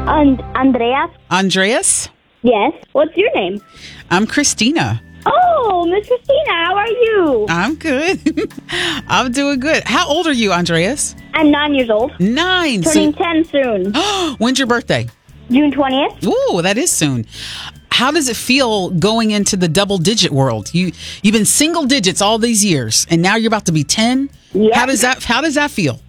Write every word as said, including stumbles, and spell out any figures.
And Andreas? Andreas? Yes. What's your name? I'm Christina. Oh, Miss Christina, how are you? I'm good. I'm doing good. How old are you, Andreas? I'm nine years old. Nine. Turning So- ten soon. When's your birthday? June twentieth. Ooh, that is soon. How does it feel going into the double digit world? You you've been single digits all these years, and now you're about to be ten. Yep. How does that How does that feel?